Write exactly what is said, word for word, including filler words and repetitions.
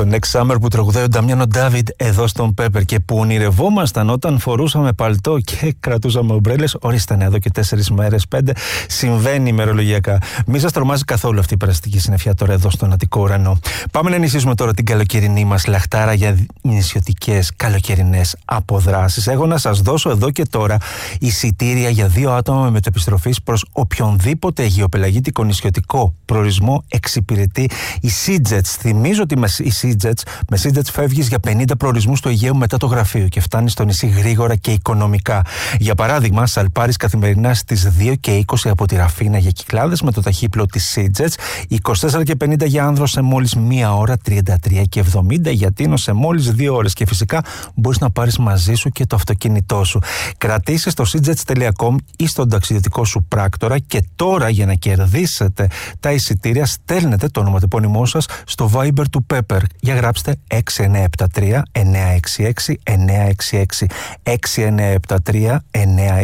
Το Next Summer που τραγουδάει ο Νταμιάνο Ντάβιντ εδώ στον Pepper και που ονειρευόμασταν όταν φορούσαμε παλτό και κρατούσαμε ομπρέλες. Ορίστε, εδώ και τέσσερις μέρες, πέντε. Συμβαίνει ημερολογιακά. Μη σας τρομάζει καθόλου αυτή η περαστική συννεφιά τώρα εδώ στον Αττικό ουρανό. Πάμε να ενισχύσουμε τώρα την καλοκαιρινή μας λαχτάρα για νησιωτικές καλοκαιρινές αποδράσεις. Έχω να σας δώσω εδώ και τώρα εισιτήρια για δύο άτομα με μετεπιστροφής προς οποιονδήποτε αιγιοπελαγίτικο νησιωτικό προορισμό εξυπηρετεί η SeaJets. Θυμίζω ότι με η SeaJets, με SeaJets φεύγεις για πενήντα προορισμούς του Αιγαίου μετά το γραφείο και φτάνεις στο νησί γρήγορα και οικονομικά. Για παράδειγμα, σαλπάρεις καθημερινά στις δύο και είκοσι από τη Ραφίνα για Κυκλάδες με το ταχύπλο της SeaJets, είκοσι τέσσερα και πενήντα για Άνδρο σε μόλις μία ώρα, τριάντα τρία και εβδομήντα για Τίνο σε μόλις δύο ώρες και φυσικά μπορείς να πάρεις μαζί σου και το αυτοκίνητό σου. Κρατήσεις στο seajets τελεία com ή στον ταξιδιωτικό σου πράκτορα και τώρα για να κερδίσετε τα εισιτήρια στέλνετε το ονοματεπώνυμό σας στο Viber του Pepper. Για γράψτε έξι εννιά επτά τρία εννιά έξι έξι εννιά έξι έξι έξι εννιά επτά τρία εννιά έξι έξι